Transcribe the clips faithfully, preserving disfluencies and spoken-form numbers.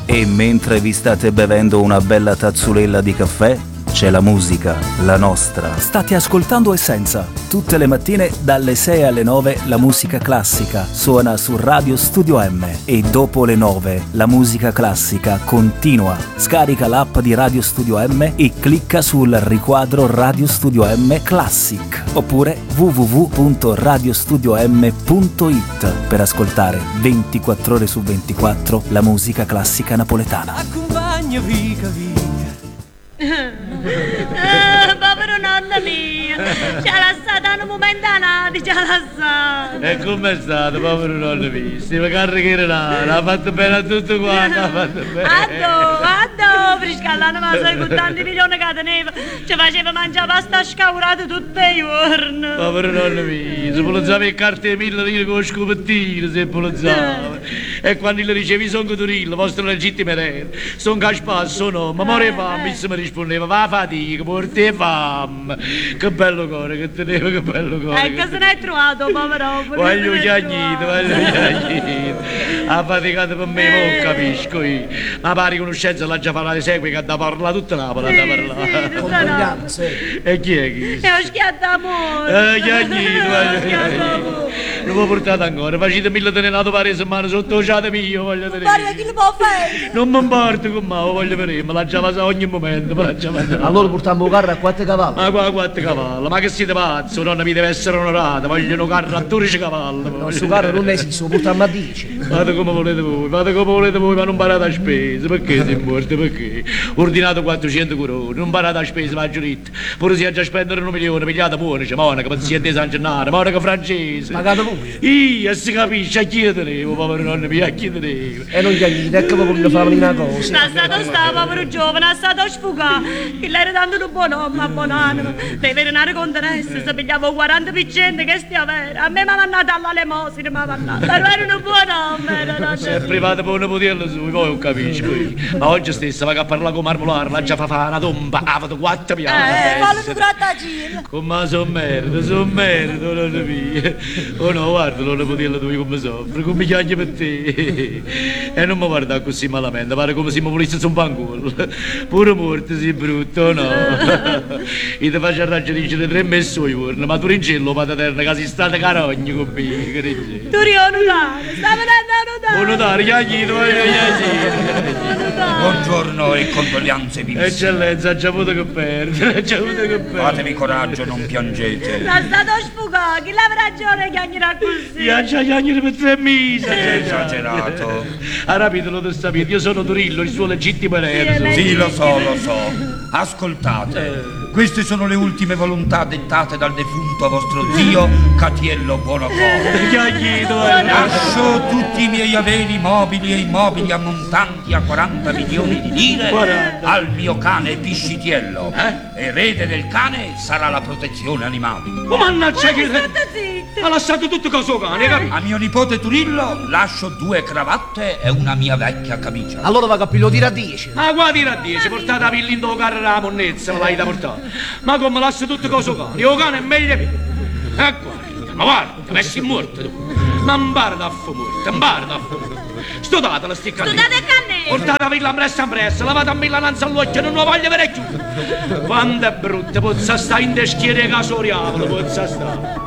E mentre vi state bevendo una bella tazzulella di caffè, c'è la musica, la nostra. State ascoltando Essenza. Tutte le mattine dalle sei alle nove la musica classica suona su Radio Studio M e dopo le nove la musica classica continua. Scarica l'app di Radio Studio M e clicca sul riquadro Radio Studio M Classic oppure w w w punto radio studio m punto i t per ascoltare ventiquattro ore su ventiquattro la musica classica napoletana. Accompagna vica vica. Ah, povero nonno mio, ci ha lasciato un momento anati, ci ha lasciato. E com'è stato, povero nonno mio? Stiva carriera là, l'ha fatto bene a tutto quanto, l'ha fatto bene. A dove, a dove, Friscallano, ma sai con tanti milioni che teneva, ci faceva mangiare pasta scaurata tutti i giorni. Povero nonno mio, si polozzava il carte mille lire con lo scopettino, si polozzava. E quando gli ricevi sono Coturillo, vostro legittimo erede, sono Gaspar, sono ma more fam, mi si mi rispondeva, va fatica, porti fam. Che bello cuore che teneva, che bello cuore. E che se ne è trovato, povero. Voglio chiagnito, voglio chiagnito. Ha faticato per me, non capisco io. Ma pare conoscenza l'ha già parlato di segui che da parla tutta Napoli, da parlare. Condoglianze. E chi è chi? È uno schiatto d'amore. Eh, chiagnito, voglio chiagnito. Non l'ho portato ancora, facete mille tenenato pare settimane sotto ciate mio, voglio tenere. Guarda chi lo può fare. Non mi importa con me, voglio vedere, me l'ha già passato ogni momento, me l'ha già passato. Allora portiamo un carro a quattro cavalli. Ma qua quattro cavalli, ma che siete pazzi, nonna mi deve essere onorata, voglio un carro a dodici cavalli. No, sto carro non esiste, lo portiamo a dieci. Fate come volete voi, fate come volete voi, ma non parate a spese, perché siete morti, perché? Ordinato quattrocento corone, non parate a spese, va giuritto. Pure se già spendere un milione, pigliate buone, c'è monaca, paziente San Gennaro, monaca francese. Pagate voi? Io, si capisce, a chi tenevo, povero nonno mio, a chi tenevo. E non gli agli, ecco che voglio farmi una cosa. Ma è stato sta, povero giovane, è stato sfugato. Che l'era tanto un buon uomo, a buon anima. Deve renare contenesso, se pigliavo quaranta piccente che stia vera. A me mi ha mandato alla lemosina, mi ha mandato. Però era un buon uomo, era una È privato per un poterlo su, poi non capisco io. Ma oggi stesso va a parlare con Marmolare, la già fa fare una tomba, ha fatto quattro piani. Eh, fallo più grattacielo. Come son merito, son merito, nonno mio. Oh no, guarda, non poterlo tu come soffre, come chiagni per te. E non mi guarda così malamente, pare come se mi volesse su un pancolo. Pure morto si brutto, no. Io ti faccio ragione di tre mesi ai giorni, ma tu in cielo vado eterna che si sta da carogni con me, che dici? Tu rio notare, sta venendo a notare. Oh notare, chiagnito, voglio chiagnito. Buongiorno e condoglianze vivissime. Eccellenza, ha già avuto che perdere, ha già avuto che perdere. Fatevi coraggio, non piangete. È stato sfugato, chi l'ha ragione chiagnerà così? Io già chiagnere per tre mesi. Esagerato. Ha rapito, lo sapete, io sono Turillo, il suo legittimo erede. Sì, lo so, lo so. Ascoltate. Queste sono le ultime volontà dettate dal defunto vostro zio Catiello Buonocore. Chiagnito, Lascio tutti i miei averi mobili e immobili ammontanti a quaranta milioni di lire quaranta. al mio cane Piscitiello. Erede del cane sarà la protezione animale. Ma mannaggia che... State zitti. Ha lasciato tutto caso cane, capito? A mio nipote Turillo lascio due cravatte e una mia vecchia camicia. Allora va a pilotire a dieci. Ma qua tira a dieci, portate la pilla in tuo carro la monnezza, me l'hai da portare. Ma come lascio tutto caso cane? Io cane è meglio mio. E guarda, ma guarda, messi in morto tu. Ma impara da fu morto, impara da fu morto. Studate la sticca lì. Studate cannella. Portate la pilla impressa impressa, lavate a millananza all'occhio, non lo voglio vedere più. Quando è brutta, pozza sta in deschiere caso diavolo, pozza sta.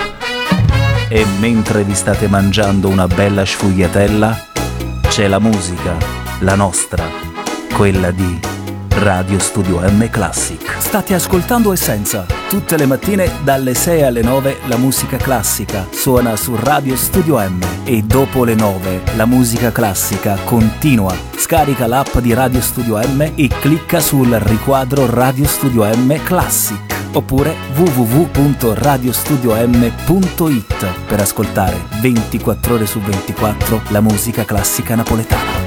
E mentre vi state mangiando una bella sfogliatella, c'è la musica, la nostra, quella di Radio Studio M Classic. State ascoltando Essenza. Tutte le mattine dalle sei alle nove la musica classica suona su Radio Studio M e dopo le nove la musica classica continua. Scarica l'app di Radio Studio M e clicca sul riquadro Radio Studio M Classic oppure w w w punto radio studio m punto i t per ascoltare ventiquattro ore su ventiquattro la musica classica napoletana.